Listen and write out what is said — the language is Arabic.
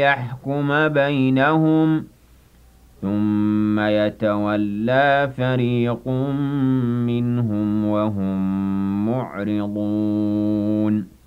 يحكم بينهم ثم يتولى فريق منهم وهم معرضون